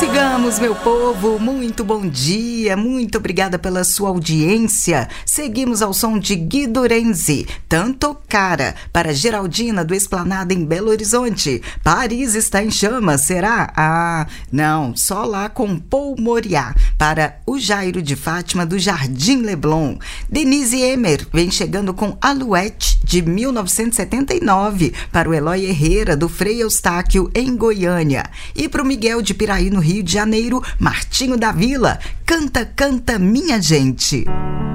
Sigamos, meu povo, muito bom dia, muito obrigada pela sua audiência. Seguimos ao som de Guido Renzi, Tanto Cara, para Geraldina do Esplanada em Belo Horizonte. Paris está em chamas, será? Ah, não, só lá com Paul Moriá, para o Jairo de Fátima do Jardim Leblon. Denise Emer vem chegando com Alouette de 1979, para o Eloy Herrera do Frei Eustáquio em Goiânia. E para o Miguel de Piraí, no Rio de Janeiro, Martinho da Vila, Canta, Canta, Minha Gente.